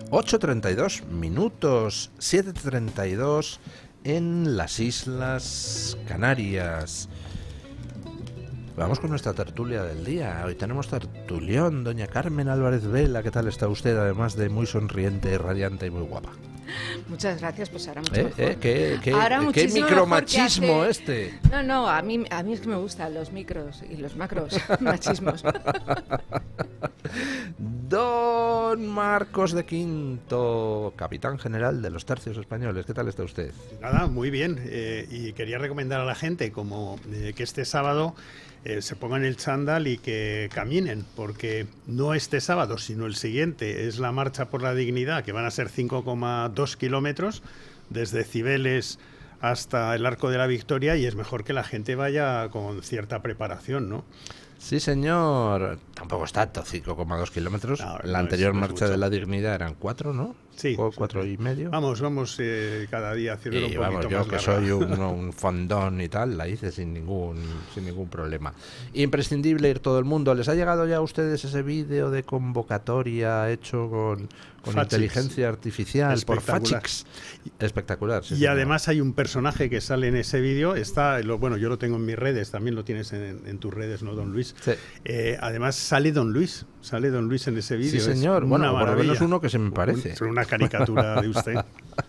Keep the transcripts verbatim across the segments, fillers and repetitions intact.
ocho treinta y dos minutos, siete treinta y dos en las Islas Canarias. Vamos con nuestra tertulia del día. Hoy tenemos tertulión, doña Carmen Álvarez Vela. ¿Qué tal está usted? Además de muy sonriente, radiante y muy guapa. Muchas gracias, pues ahora mucho ¿Eh? mejor. ¿Eh? ¿Qué, qué, Ahora qué micromachismo hace... este? No, no, a mí, a mí es que me gustan los micros y los macros machismos. Don Marcos de Quinto, capitán general de los Tercios Españoles. ¿Qué tal está usted? Nada, muy bien. Eh, y quería recomendar a la gente como eh, que este sábado eh, se pongan el chándal y que caminen, porque no este sábado, sino el siguiente, es la Marcha por la Dignidad, que van a ser cinco coma dos kilómetros desde Cibeles hasta el Arco de la Victoria, y es mejor que la gente vaya con cierta preparación, ¿no? Sí, señor. Tampoco es tanto, cinco coma dos kilómetros. No, la no anterior es, no es Marcha mucho. de la Dignidad eran cuatro, ¿no? Sí. O cuatro y medio. Vamos, vamos eh, cada día haciendo un Y poquito vamos, yo más que larga. soy un, un fondón y tal, la hice sin ningún sin ningún problema. Imprescindible ir todo el mundo. ¿Les ha llegado ya a ustedes ese vídeo de convocatoria hecho con, con Fatchix. inteligencia artificial por Espectacular. Fatchix? Espectacular. Sí, Y señor. además hay un personaje que sale en ese vídeo, está, lo, bueno, yo lo tengo en mis redes, también lo tienes en, en tus redes, ¿no, don Luis? Sí. Eh, además sale don Luis, sale don Luis en ese vídeo. Sí, es señor. una Bueno, por lo maravilla. menos uno que se me parece. Es una caricatura de usted.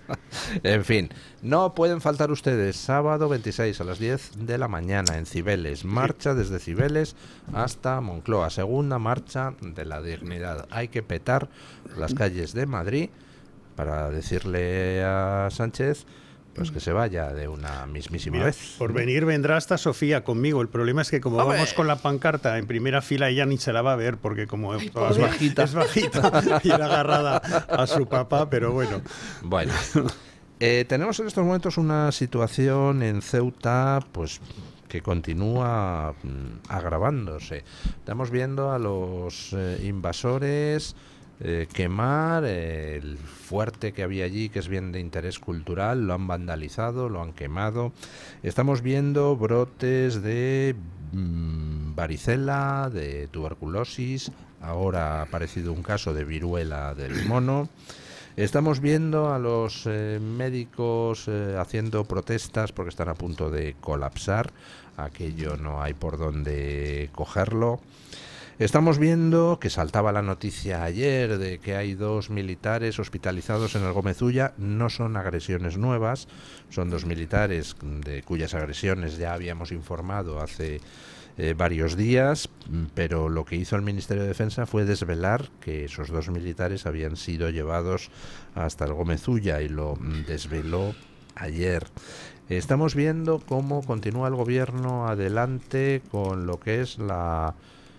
En fin, no pueden faltar ustedes sábado veintiséis a las diez de la mañana en Cibeles. Marcha desde Cibeles hasta Moncloa. Segunda marcha de la dignidad. Hay que petar las calles de Madrid para decirle a Sánchez pues que se vaya de una mismísima Mira, vez. por venir vendrá hasta Sofía conmigo. El problema es que como ¡Hombre! vamos con la pancarta en primera fila, ella ni se la va a ver porque como Es todavía bajita. es bajita y agarrada a su papá, pero bueno. Bueno, eh, tenemos en estos momentos una situación en Ceuta, pues que continúa mm, agravándose. Estamos viendo a los eh, invasores eh, quemar eh, el fuerte que había allí, que es bien de interés cultural, lo han vandalizado, lo han quemado. Estamos viendo brotes de mm, varicela, de tuberculosis, ahora ha aparecido un caso de viruela del mono. Estamos viendo a los eh, médicos eh, haciendo protestas porque están a punto de colapsar. Aquello no hay por dónde cogerlo. Estamos viendo que saltaba la noticia ayer de que hay dos militares hospitalizados en el Gómez Ulla. No son agresiones nuevas, son dos militares de cuyas agresiones ya habíamos informado hace Eh, varios días, pero lo que hizo el Ministerio de Defensa fue desvelar que esos dos militares habían sido llevados hasta el Gómez Ulla y lo mm, desveló ayer. Estamos viendo cómo continúa el gobierno adelante con lo que es la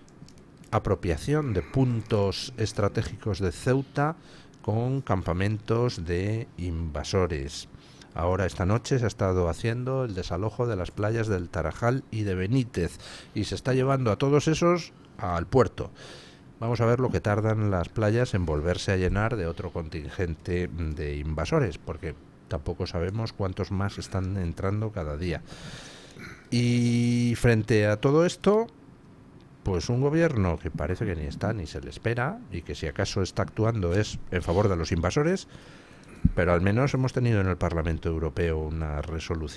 apropiación de puntos estratégicos de Ceuta con campamentos de invasores. Ahora esta noche se ha estado haciendo el desalojo de las playas del Tarajal y de Benítez y se está llevando a todos esos al puerto. Vamos a ver lo que tardan las playas en volverse a llenar de otro contingente de invasores, porque tampoco sabemos cuántos más están entrando cada día. Y frente a todo esto, pues un gobierno que parece que ni está ni se le espera y que si acaso está actuando es en favor de los invasores. Pero al menos hemos tenido en el Parlamento Europeo una resolución